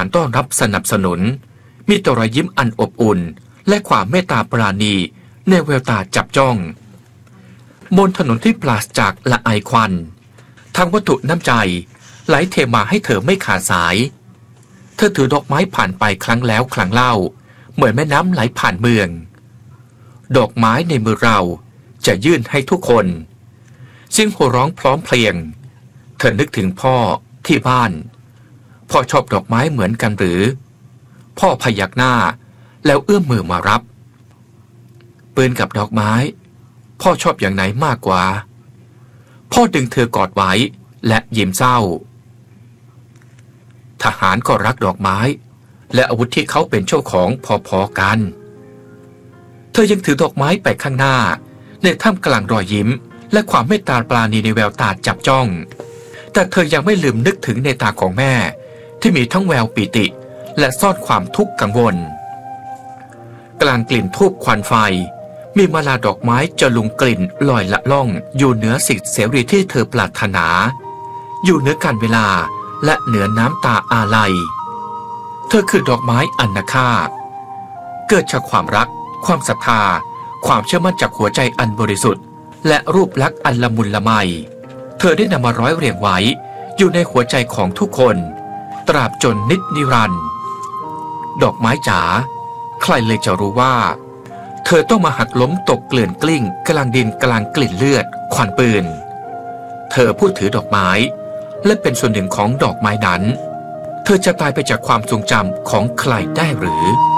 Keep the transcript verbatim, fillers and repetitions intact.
านต้อนรับสนับสนุนมีแต่รอยยิ้มอันอบอุ่นและความเมตตาปราณีในแววตาจับจ้องบนถนนที่ปราศจากละอายควันทางวัตถุน้ำใจไหลเทมาให้เธอไม่ขาดสายเธอถือดอกไม้ผ่านไปครั้งแล้วครั้งเล่าเหมือนแม่น้ำไหลผ่านเมืองดอกไม้ในมือเราจะยื่นให้ทุกคนเสียงโห่ร้องพร้อมเพรียงเธอนึกถึงพ่อที่บ้านพ่อชอบดอกไม้เหมือนกันหรือพ่อพยักหน้าแล้วเอื้อมมือมารับปืนกับดอกไม้พ่อชอบอย่างไหนมากกว่าพ่อดึงเธอกอดไว้และยิ้มเศร้าทหารก็รักดอกไม้และอาวุธที่เขาเป็นเจ้าของพอๆกันเธอยังถือดอกไม้ไปข้างหน้าในท่ามกลางรอยยิ้มและความเมตตาปราณีในแววตาจับจ้องแต่เธอยังไม่ลืมนึกถึงในตาของแม่ที่มีทั้งแววปิติและซ่อนความทุกข์กังวลกลางกลิ่นทูบควันไฟมีมาลาดอกไม้จะลุงกลิ่นลอยละล่องอยู่เหนือสิทธิเสรีที่เธอปรารถนาอยู่เหนือการเวลาและเหนือน้ำตาอาลัยเธอคือดอกไม้อันนาค่าเกิดจากความรักความศรัทธาความเชื่อมั่นจากหัวใจอันบริสุทธิ์และรูปลักษณ์อันละมุนละไมเธอได้นำมาร้อยเรียงไว้อยู่ในหัวใจของทุกคนตราบจนนิจนิรันดร์ดอกไม้จ๋าใครเลยจะรู้ว่าเธอต้องมาหักล้มตกเกลื่อนกลิ้งกลางดินกลางกลิ่นเลือดควันปืนเธอผู้ถือดอกไม้และเป็นส่วนหนึ่งของดอกไม้นั้นเธอจะตายไปจากความทรงจำของใครได้หรือ